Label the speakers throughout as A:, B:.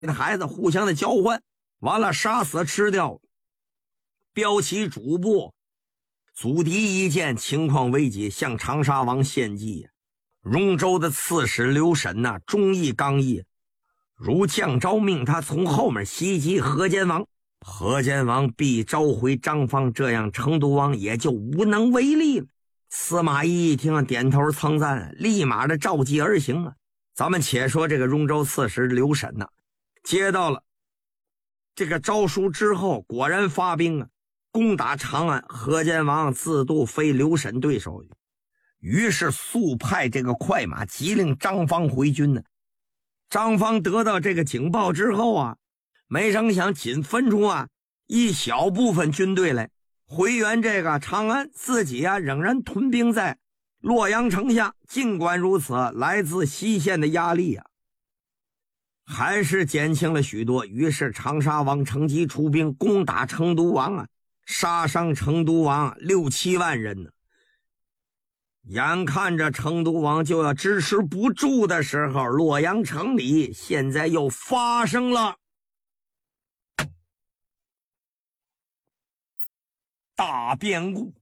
A: 的孩子互相的交换，完了杀死吃掉。标旗主簿祖敌一见情况危急，向长沙王献计。荣州的刺史刘审忠义刚毅，如降诏命他从后面袭击河间王，河间王必召回张方，这样成都王也就无能为力了。司马懿一听点头称赞，立马的召集而行啊。咱们且说这个荣州刺史刘审接到了这个诏书之后，果然发兵攻打长安。河间王自度非刘审对手，于是速派这个快马急令张方回军张方得到这个警报之后没成想仅分出一小部分军队来回援这个长安，自己仍然屯兵在洛阳城下。尽管如此，来自西线的压力还是减轻了许多。于是长沙王乘机出兵攻打成都王杀伤成都王6、7万人眼看着成都王就要支持不住的时候，洛阳城里现在又发生了大变故。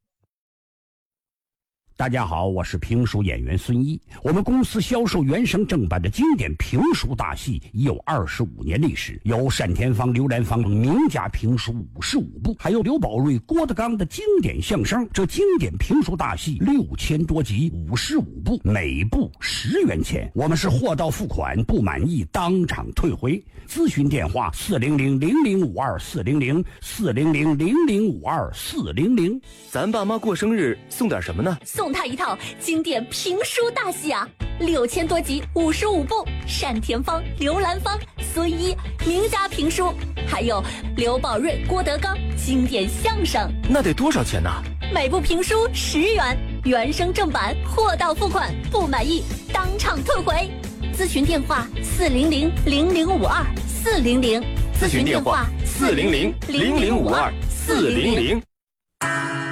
B: 大家好，我是评书演员孙一。我们公司销售原声正版的经典评书大戏已有25年历史，有单田芳、刘兰芳名家评书55部，还有刘宝瑞、郭德纲的经典相声。这经典评书大戏6000多集，55部，每部10元钱。我们是货到付款，不满意当场退回。咨询电话400-0052-400，400-0052-400。
C: 咱爸妈过生日送点什么呢？
D: 送他一套经典评书大戏6000多集55部，单田芳、刘兰芳、孙一名家评书，还有刘宝瑞、郭德纲经典相声。
C: 那得多少钱呢？
D: 每部评书10元，原声正版，货到付款，不满意当场退回。咨询电话400-0052-400，
C: 咨询电话400-0052-400。